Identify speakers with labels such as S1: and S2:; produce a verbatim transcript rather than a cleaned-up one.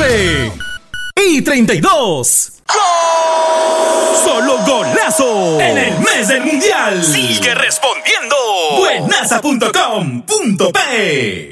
S1: doce y treinta y dos. ¡Gol! ¡Solo golazo! En el mes del mundial. Sigue respondiendo. buenaza punto com punto pe